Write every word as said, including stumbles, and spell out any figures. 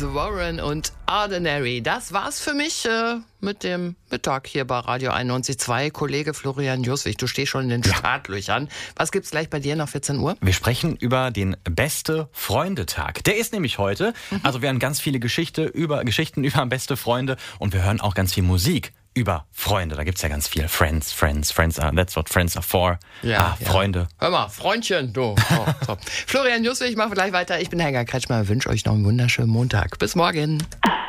Warren und Ordinary. Das war's für mich äh, mit dem Mittag hier bei Radio einundneunzig Komma zwei. Kollege Florian Juswig, du stehst schon in den Startlöchern. Was gibt's gleich bei dir nach vierzehn Uhr? Wir sprechen über den Beste-Freunde-Tag. Der ist nämlich heute. Mhm. Also wir hören ganz viele Geschichte über, Geschichten über beste Freunde und wir hören auch ganz viel Musik über Freunde. Da gibt's ja ganz viel. Friends, Friends, Friends are, that's what friends are for. Ja, ah, ja. Freunde. Hör mal, Freundchen, du. Oh, so. Florian Juswig, machen wir gleich weiter. Ich bin Helga Kretschmer, wünsche euch noch einen wunderschönen Montag. Bis morgen.